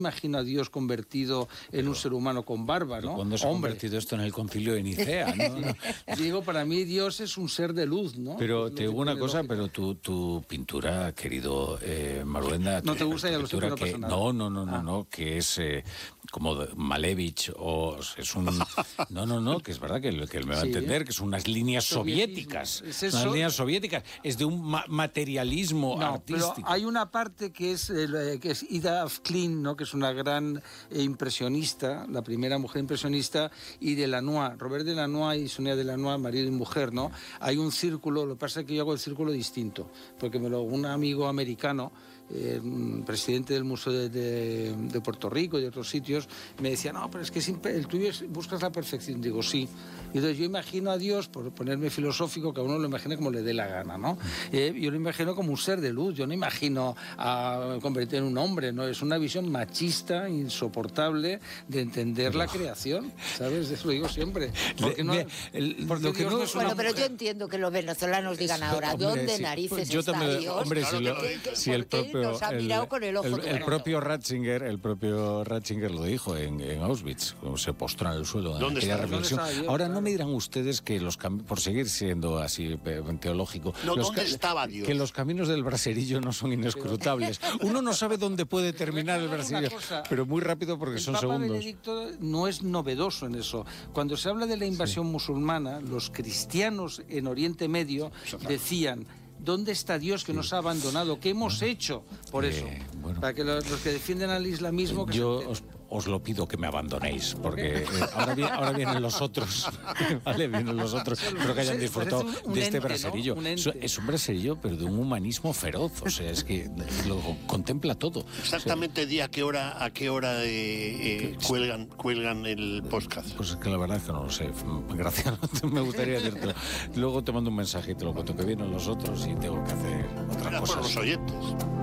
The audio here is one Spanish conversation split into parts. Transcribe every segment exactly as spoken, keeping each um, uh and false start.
Imagino a Dios convertido en pero, un ser humano con barba, ¿no? ¿Cuándo se ha convertido esto en el concilio de Nicea? ¿no? No. Digo, para mí Dios es un ser de luz, ¿no? Pero te digo una cosa, pero tu, tu pintura, querido eh, Maruenda... ¿No te gusta? Ya lo sé, no pasa nada. No, no, no, no, ah. no, que es eh, como Malevich o es un... No, no, no, que es verdad que, que me va sí, a entender, que son unas líneas soviéticas. ¿Es eso? Unas líneas soviéticas. Es de un ma materialismo no, artístico. Pero hay una parte que es, eh, que es Ida Klein, ¿no? Que es una gran eh, impresionista, la primera mujer impresionista, y Delanois, Robert Delanois y Sonia Delanois, marido y mujer, ¿no? Hay un círculo, lo que pasa es que yo hago el círculo distinto, porque me lo, un amigo americano, eh, presidente del Museo de, de, de Puerto Rico y de otros sitios, me decía, no, pero es que siempre, el tuyo es, buscas la perfección. Digo, sí. Y entonces yo imagino a Dios, por ponerme filosófico, que a uno lo imagine como le dé la gana, ¿no? Eh, yo lo imagino como un ser de luz, yo no imagino a convertir en un hombre, ¿no? Es una visión machista, insoportable, de entender la creación, ¿sabes? Eso lo digo siempre. Porque no, el, porque lo que no es bueno, pero mujer. Yo entiendo que los venezolanos digan ahora, hombre, ¿dónde sí, narices yo está también, Dios? Hombre, claro, si, lo, que, que, si el propio... Nos ha mirado el, con el ojo el, el propio Ratzinger, el propio Ratzinger lo dijo en, en Auschwitz, cuando se postró en el suelo. ¿Dónde está? Reflexión. ¿Dónde ahora no me dirán ustedes que los por seguir siendo así teológico, no, los ¿dónde estaba Dios? Que los caminos del braserillo no son inescrutables. Uno no sabe dónde puede terminar el braserillo, pero muy rápido porque el son Papa segundos. Benedicto no es novedoso en eso. Cuando se habla de la invasión sí. musulmana, los cristianos en Oriente Medio decían: ¿dónde está Dios que sí. nos ha abandonado? ¿Qué hemos bueno, hecho por eh, eso? Bueno. Para que los, los que defienden al islamismo... Que Yo os, os lo pido que me abandonéis, porque eh, ahora, vi, ahora vienen los otros, ¿vale? Vienen los otros, espero que hayan disfrutado un, un de este ente, braserillo. ¿No? Un es un braserillo, pero de un humanismo feroz, o sea, es que lo contempla todo. Exactamente, o sea, ¿a qué hora, a qué hora eh, eh, cuelgan, cuelgan el podcast? Pues es que la verdad es que no lo sé, gracias, me gustaría decirte. Luego te mando un mensaje y te lo cuento, que vienen los otros y tengo que hacer otras cosas. Por los oyentes.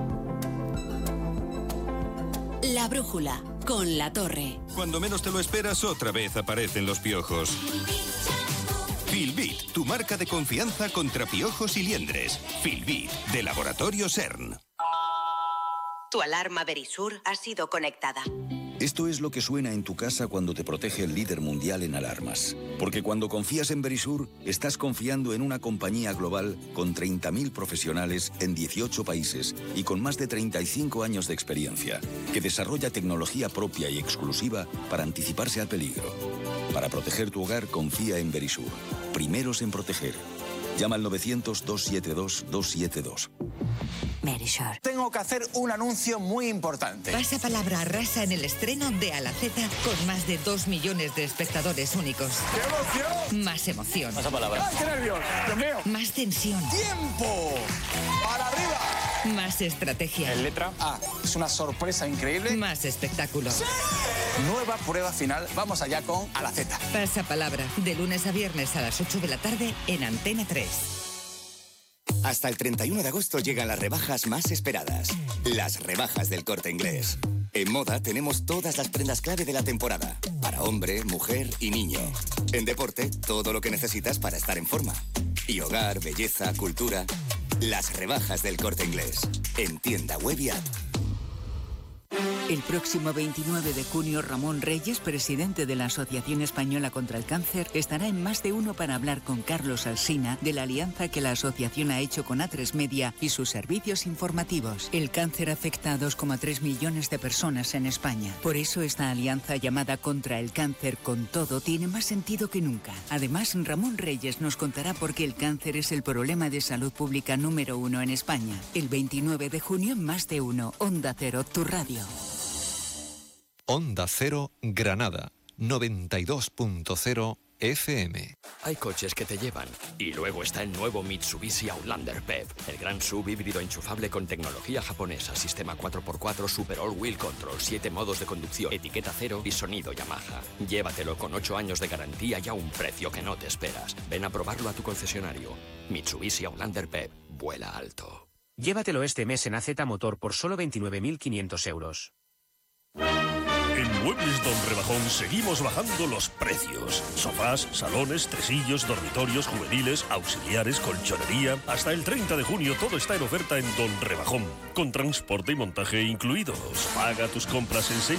La brújula, con La Torre. Cuando menos te lo esperas, otra vez aparecen los piojos. Filbit, tu marca de confianza contra piojos y liendres. Filbit, de Laboratorio CERN. Tu alarma Verisur ha sido conectada. Esto es lo que suena en tu casa cuando te protege el líder mundial en alarmas. Porque cuando confías en Verisur, estás confiando en una compañía global con treinta mil profesionales en dieciocho países y con más de treinta y cinco años de experiencia, que desarrolla tecnología propia y exclusiva para anticiparse al peligro. Para proteger tu hogar, confía en Verisur. Primeros en proteger. Llama al novecientos, doscientos setenta y dos, doscientos setenta y dos. Verisur. Tengo que hacer un anuncio muy importante. Pasa palabra rasa en el estreno de A la Z con más de dos millones de espectadores únicos. ¡Qué emoción! Más emoción. Pasa palabra. ¡Ay, qué nervios! ¡Dios mío! Más tensión. ¡Tiempo! ¡Para arriba! Más estrategia. En letra A. Es una sorpresa increíble. Más espectáculo. ¡Sí! Nueva prueba final. Vamos allá con A la Z. Pasa palabra. De lunes a viernes a las ocho de la tarde en Antena tres. Hasta el treinta y uno de agosto llegan las rebajas más esperadas. Las rebajas del Corte Inglés. En moda tenemos todas las prendas clave de la temporada. Para hombre, mujer y niño. En deporte, todo lo que necesitas para estar en forma. Y hogar, belleza, cultura. Las rebajas del Corte Inglés. En tienda web y app. El próximo veintinueve de junio, Ramón Reyes, presidente de la Asociación Española contra el Cáncer, estará en Más de Uno para hablar con Carlos Alsina de la alianza que la asociación ha hecho con A tres Media y sus servicios informativos. El cáncer afecta a dos coma tres millones de personas en España. Por eso esta alianza llamada Contra el Cáncer con Todo tiene más sentido que nunca. Además, Ramón Reyes nos contará por qué el cáncer es el problema de salud pública número uno en España. El veintinueve de junio, Más de Uno, Onda Cero, tu radio. Onda Cero Granada, noventa y dos punto cero F M. Hay coches que te llevan. Y luego está el nuevo Mitsubishi Outlander P E V, el gran S U V híbrido enchufable con tecnología japonesa, sistema cuatro por cuatro Super All Wheel Control, siete modos de conducción, etiqueta cero y sonido Yamaha. Llévatelo con ocho años de garantía y a un precio que no te esperas. Ven a probarlo a tu concesionario. Mitsubishi Outlander P E V, vuela alto. Llévatelo este mes en A Z Motor por solo veintinueve mil quinientos euros. En Muebles Don Rebajón seguimos bajando los precios. Sofás, salones, tresillos, dormitorios, juveniles, auxiliares, colchonería. Hasta el treinta de junio todo está en oferta en Don Rebajón, con transporte y montaje incluidos. Paga tus compras en seis